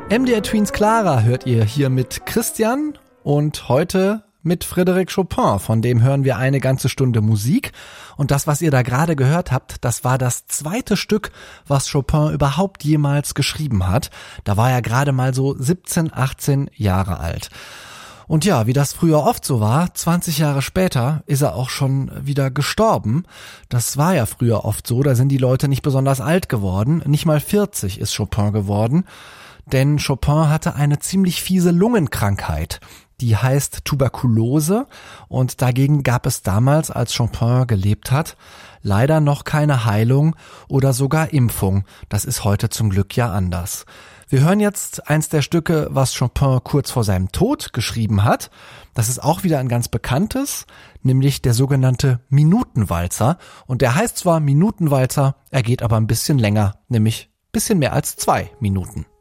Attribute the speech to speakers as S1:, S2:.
S1: MDR Tweens Clara hört ihr hier mit Christian und heute mit Frédéric Chopin. Von dem hören wir eine ganze Stunde Musik. Und das, was ihr da gerade gehört habt, das war das zweite Stück, was Chopin überhaupt jemals geschrieben hat. Da war er gerade mal so 17, 18 Jahre alt. Und ja, wie das früher oft so war, 20 Jahre später ist er auch schon wieder gestorben. Das war ja früher oft so, da sind die Leute nicht besonders alt geworden. Nicht mal 40 ist Chopin geworden. Denn Chopin hatte eine ziemlich fiese Lungenkrankheit, die heißt Tuberkulose, und dagegen gab es damals, als Chopin gelebt hat, leider noch keine Heilung oder sogar Impfung. Das ist heute zum Glück ja anders. Wir hören jetzt eins der Stücke, was Chopin kurz vor seinem Tod geschrieben hat. Das ist auch wieder ein ganz bekanntes, nämlich der sogenannte Minutenwalzer. Und der heißt zwar Minutenwalzer, er geht aber ein bisschen länger, nämlich ein bisschen mehr als 2 Minuten.